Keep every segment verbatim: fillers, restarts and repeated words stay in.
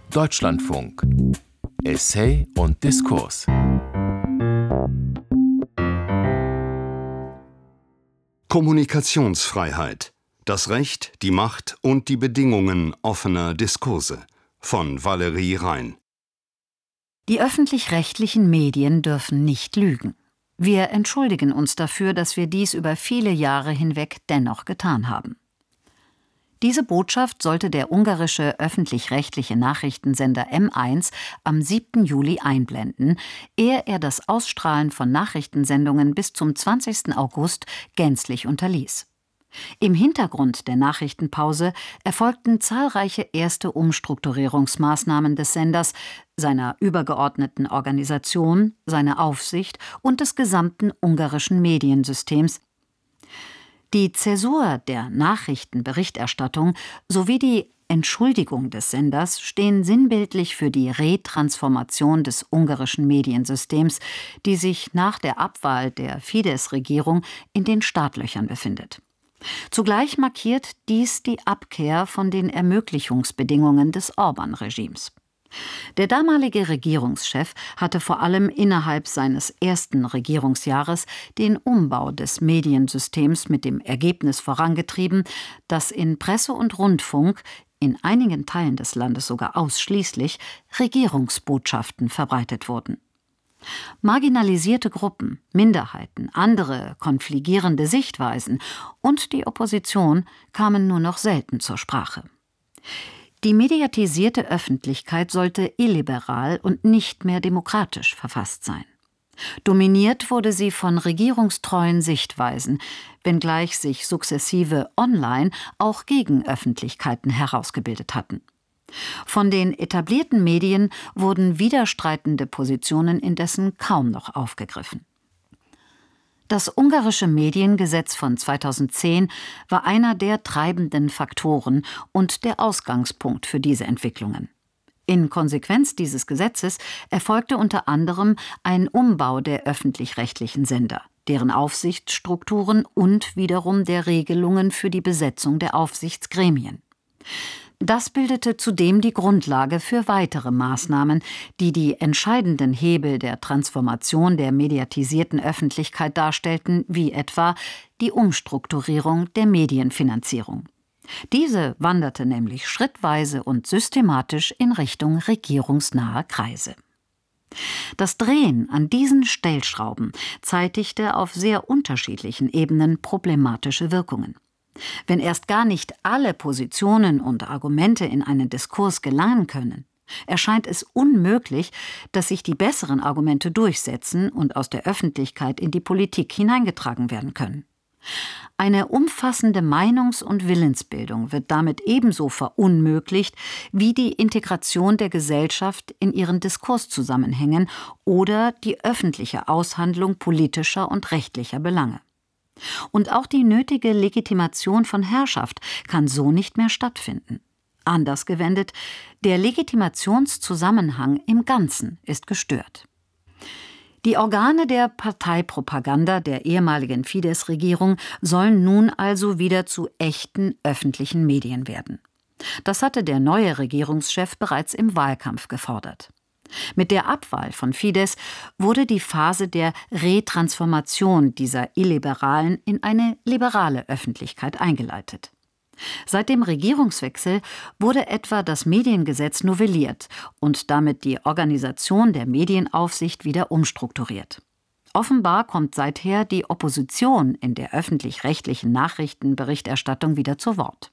Deutschlandfunk. Essay und Diskurs. Kommunikationsfreiheit. Das Recht, die Macht und die Bedingungen offener Diskurse. Von Valerie Rein. Die öffentlich-rechtlichen Medien dürfen nicht lügen. Wir entschuldigen uns dafür, dass wir dies über viele Jahre hinweg dennoch getan haben. Diese Botschaft sollte der ungarische öffentlich-rechtliche Nachrichtensender M eins am siebten Juli einblenden, ehe er das Ausstrahlen von Nachrichtensendungen bis zum zwanzigsten August gänzlich unterließ. Im Hintergrund der Nachrichtenpause erfolgten zahlreiche erste Umstrukturierungsmaßnahmen des Senders, seiner übergeordneten Organisation, seiner Aufsicht und des gesamten ungarischen Mediensystems. Die Zäsur der Nachrichtenberichterstattung sowie die Entschuldigung des Senders stehen sinnbildlich für die Retransformation des ungarischen Mediensystems, die sich nach der Abwahl der Fidesz-Regierung in den Startlöchern befindet. Zugleich markiert dies die Abkehr von den Ermöglichungsbedingungen des Orbán-Regimes. Der damalige Regierungschef hatte vor allem innerhalb seines ersten Regierungsjahres den Umbau des Mediensystems mit dem Ergebnis vorangetrieben, dass in Presse und Rundfunk, in einigen Teilen des Landes sogar ausschließlich, Regierungsbotschaften verbreitet wurden. Marginalisierte Gruppen, Minderheiten, andere konfligierende Sichtweisen und die Opposition kamen nur noch selten zur Sprache. Die mediatisierte Öffentlichkeit sollte illiberal und nicht mehr demokratisch verfasst sein. Dominiert wurde sie von regierungstreuen Sichtweisen, wenngleich sich sukzessive online auch Gegenöffentlichkeiten herausgebildet hatten. Von den etablierten Medien wurden widerstreitende Positionen indessen kaum noch aufgegriffen. Das ungarische Mediengesetz von zweitausendzehn war einer der treibenden Faktoren und der Ausgangspunkt für diese Entwicklungen. In Konsequenz dieses Gesetzes erfolgte unter anderem ein Umbau der öffentlich-rechtlichen Sender, deren Aufsichtsstrukturen und wiederum der Regelungen für die Besetzung der Aufsichtsgremien. Das bildete zudem die Grundlage für weitere Maßnahmen, die die entscheidenden Hebel der Transformation der mediatisierten Öffentlichkeit darstellten, wie etwa die Umstrukturierung der Medienfinanzierung. Diese wanderte nämlich schrittweise und systematisch in Richtung regierungsnaher Kreise. Das Drehen an diesen Stellschrauben zeitigte auf sehr unterschiedlichen Ebenen problematische Wirkungen. Wenn erst gar nicht alle Positionen und Argumente in einen Diskurs gelangen können, erscheint es unmöglich, dass sich die besseren Argumente durchsetzen und aus der Öffentlichkeit in die Politik hineingetragen werden können. Eine umfassende Meinungs- und Willensbildung wird damit ebenso verunmöglicht wie die Integration der Gesellschaft in ihren Diskurszusammenhängen oder die öffentliche Aushandlung politischer und rechtlicher Belange. Und auch die nötige Legitimation von Herrschaft kann so nicht mehr stattfinden. Anders gewendet, der Legitimationszusammenhang im Ganzen ist gestört. Die Organe der Parteipropaganda der ehemaligen Fidesz-Regierung sollen nun also wieder zu echten öffentlichen Medien werden. Das hatte der neue Regierungschef bereits im Wahlkampf gefordert. Mit der Abwahl von Fidesz wurde die Phase der Retransformation dieser illiberalen in eine liberale Öffentlichkeit eingeleitet. Seit dem Regierungswechsel wurde etwa das Mediengesetz novelliert und damit die Organisation der Medienaufsicht wieder umstrukturiert. Offenbar kommt seither die Opposition in der öffentlich-rechtlichen Nachrichtenberichterstattung wieder zu Wort.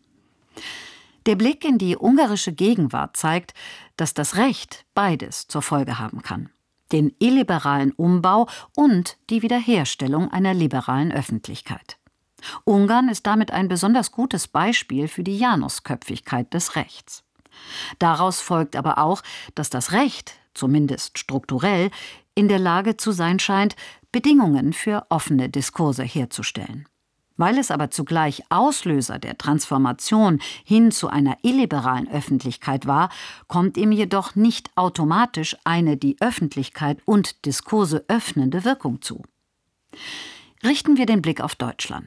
Der Blick in die ungarische Gegenwart zeigt, dass das Recht beides zur Folge haben kann: den illiberalen Umbau und die Wiederherstellung einer liberalen Öffentlichkeit. Ungarn ist damit ein besonders gutes Beispiel für die Janusköpfigkeit des Rechts. Daraus folgt aber auch, dass das Recht, zumindest strukturell, in der Lage zu sein scheint, Bedingungen für offene Diskurse herzustellen. Weil es aber zugleich Auslöser der Transformation hin zu einer illiberalen Öffentlichkeit war, kommt ihm jedoch nicht automatisch eine die Öffentlichkeit und Diskurse öffnende Wirkung zu. Richten wir den Blick auf Deutschland.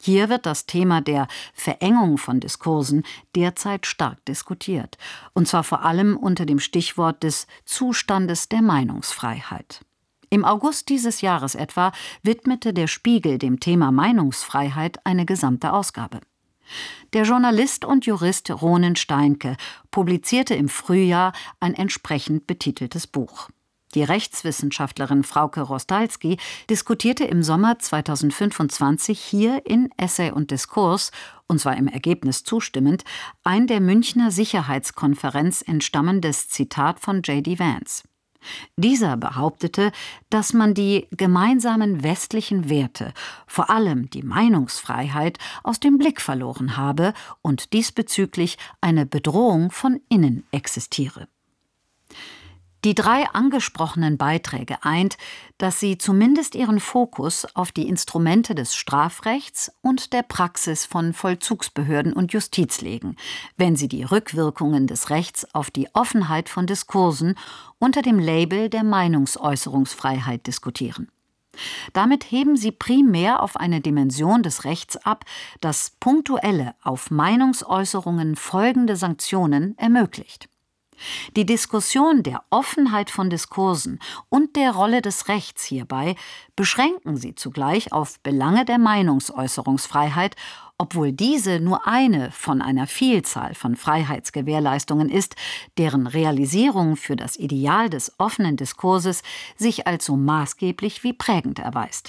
Hier wird das Thema der Verengung von Diskursen derzeit stark diskutiert, und zwar vor allem unter dem Stichwort des Zustandes der Meinungsfreiheit. Im August dieses Jahres etwa widmete der Spiegel dem Thema Meinungsfreiheit eine gesamte Ausgabe. Der Journalist und Jurist Ronen Steinke publizierte im Frühjahr ein entsprechend betiteltes Buch. Die Rechtswissenschaftlerin Frauke Rostalski diskutierte im Sommer zweitausendfünfundzwanzig hier in Essay und Diskurs, und zwar im Ergebnis zustimmend, ein der Münchner Sicherheitskonferenz entstammendes Zitat von J D Vance. Dieser behauptete, dass man die gemeinsamen westlichen Werte, vor allem die Meinungsfreiheit, aus dem Blick verloren habe und diesbezüglich eine Bedrohung von innen existiere. Die drei angesprochenen Beiträge eint, dass sie zumindest ihren Fokus auf die Instrumente des Strafrechts und der Praxis von Vollzugsbehörden und Justiz legen, wenn sie die Rückwirkungen des Rechts auf die Offenheit von Diskursen unter dem Label der Meinungsäußerungsfreiheit diskutieren. Damit heben sie primär auf eine Dimension des Rechts ab, das punktuelle, auf Meinungsäußerungen folgende Sanktionen ermöglicht. Die Diskussion der Offenheit von Diskursen und der Rolle des Rechts hierbei beschränken sie zugleich auf Belange der Meinungsäußerungsfreiheit, obwohl diese nur eine von einer Vielzahl von Freiheitsgewährleistungen ist, deren Realisierung für das Ideal des offenen Diskurses sich als so maßgeblich wie prägend erweist.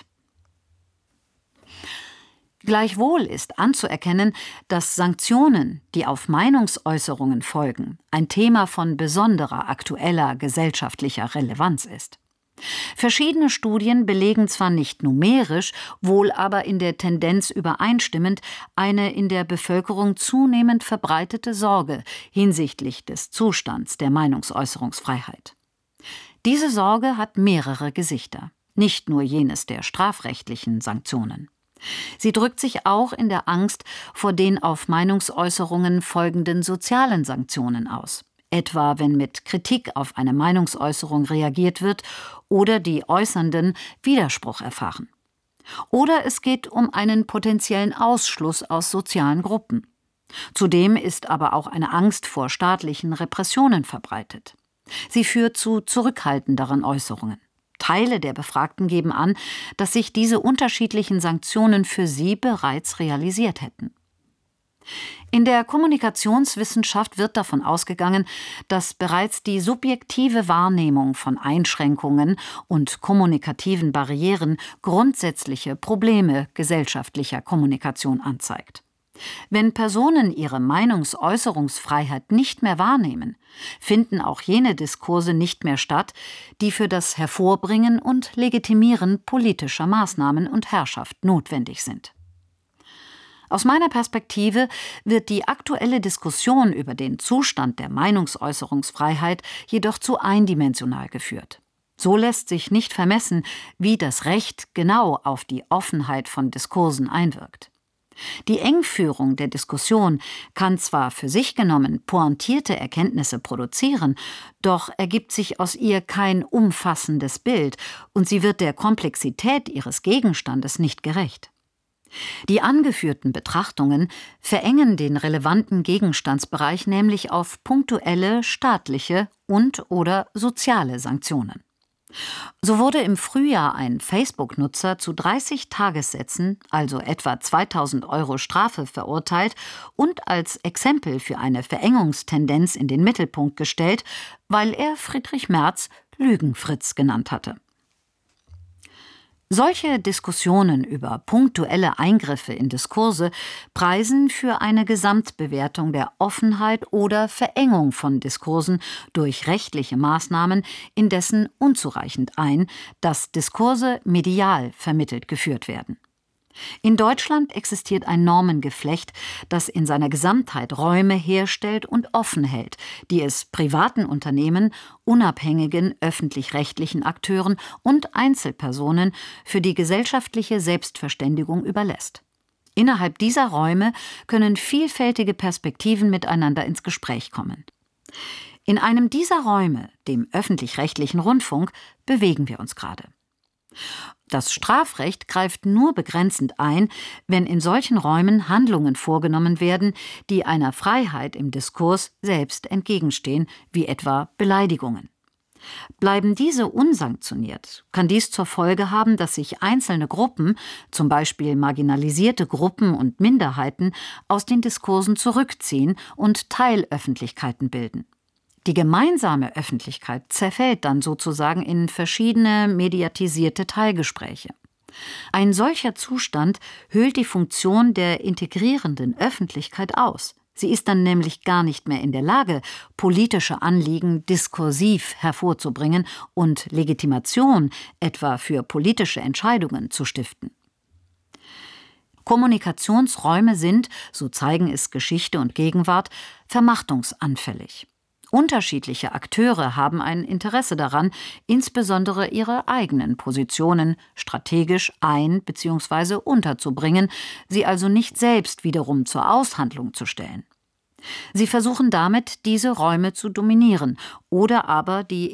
Gleichwohl ist anzuerkennen, dass Sanktionen, die auf Meinungsäußerungen folgen, ein Thema von besonderer aktueller gesellschaftlicher Relevanz ist. Verschiedene Studien belegen zwar nicht numerisch, wohl aber in der Tendenz übereinstimmend eine in der Bevölkerung zunehmend verbreitete Sorge hinsichtlich des Zustands der Meinungsäußerungsfreiheit. Diese Sorge hat mehrere Gesichter, nicht nur jenes der strafrechtlichen Sanktionen. Sie drückt sich auch in der Angst vor den auf Meinungsäußerungen folgenden sozialen Sanktionen aus, etwa wenn mit Kritik auf eine Meinungsäußerung reagiert wird oder die Äußernden Widerspruch erfahren. Oder es geht um einen potenziellen Ausschluss aus sozialen Gruppen. Zudem ist aber auch eine Angst vor staatlichen Repressionen verbreitet. Sie führt zu zurückhaltenderen Äußerungen. Teile der Befragten geben an, dass sich diese unterschiedlichen Sanktionen für sie bereits realisiert hätten. In der Kommunikationswissenschaft wird davon ausgegangen, dass bereits die subjektive Wahrnehmung von Einschränkungen und kommunikativen Barrieren grundsätzliche Probleme gesellschaftlicher Kommunikation anzeigt. Wenn Personen ihre Meinungsäußerungsfreiheit nicht mehr wahrnehmen, finden auch jene Diskurse nicht mehr statt, die für das Hervorbringen und Legitimieren politischer Maßnahmen und Herrschaft notwendig sind. Aus meiner Perspektive wird die aktuelle Diskussion über den Zustand der Meinungsäußerungsfreiheit jedoch zu eindimensional geführt. So lässt sich nicht vermessen, wie das Recht genau auf die Offenheit von Diskursen einwirkt. Die Engführung der Diskussion kann zwar für sich genommen pointierte Erkenntnisse produzieren, doch ergibt sich aus ihr kein umfassendes Bild und sie wird der Komplexität ihres Gegenstandes nicht gerecht. Die angeführten Betrachtungen verengen den relevanten Gegenstandsbereich nämlich auf punktuelle staatliche und/oder soziale Sanktionen. So wurde im Frühjahr ein Facebook-Nutzer zu dreißig Tagessätzen, also etwa zweitausend Euro Strafe, verurteilt und als Exempel für eine Verengungstendenz in den Mittelpunkt gestellt, weil er Friedrich Merz Lügenfritz genannt hatte. Solche Diskussionen über punktuelle Eingriffe in Diskurse preisen für eine Gesamtbewertung der Offenheit oder Verengung von Diskursen durch rechtliche Maßnahmen indessen unzureichend ein, dass Diskurse medial vermittelt geführt werden. In Deutschland existiert ein Normengeflecht, das in seiner Gesamtheit Räume herstellt und offen hält, die es privaten Unternehmen, unabhängigen öffentlich-rechtlichen Akteuren und Einzelpersonen für die gesellschaftliche Selbstverständigung überlässt. Innerhalb dieser Räume können vielfältige Perspektiven miteinander ins Gespräch kommen. In einem dieser Räume, dem öffentlich-rechtlichen Rundfunk, bewegen wir uns gerade. Das Strafrecht greift nur begrenzend ein, wenn in solchen Räumen Handlungen vorgenommen werden, die einer Freiheit im Diskurs selbst entgegenstehen, wie etwa Beleidigungen. Bleiben diese unsanktioniert, kann dies zur Folge haben, dass sich einzelne Gruppen, zum Beispiel marginalisierte Gruppen und Minderheiten, aus den Diskursen zurückziehen und Teilöffentlichkeiten bilden. Die gemeinsame Öffentlichkeit zerfällt dann sozusagen in verschiedene mediatisierte Teilgespräche. Ein solcher Zustand höhlt die Funktion der integrierenden Öffentlichkeit aus. Sie ist dann nämlich gar nicht mehr in der Lage, politische Anliegen diskursiv hervorzubringen und Legitimation etwa für politische Entscheidungen zu stiften. Kommunikationsräume sind, so zeigen es Geschichte und Gegenwart, vermachtungsanfällig. Unterschiedliche Akteure haben ein Interesse daran, insbesondere ihre eigenen Positionen strategisch ein- bzw. unterzubringen, sie also nicht selbst wiederum zur Aushandlung zu stellen. Sie versuchen damit, diese Räume zu dominieren oder aber die